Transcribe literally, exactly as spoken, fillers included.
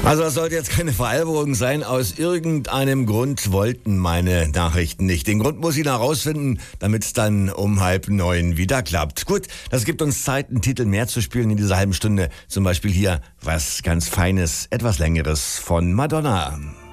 Also das sollte jetzt keine Veralberung sein. Aus irgendeinem Grund wollten meine Nachrichten nicht. Den Grund muss ich noch herausfinden, damit es dann um halb neun wieder klappt. Gut, das gibt uns Zeit, einen Titel mehr zu spielen in dieser halben Stunde. Zum Beispiel hier was ganz Feines, etwas Längeres von Madonna.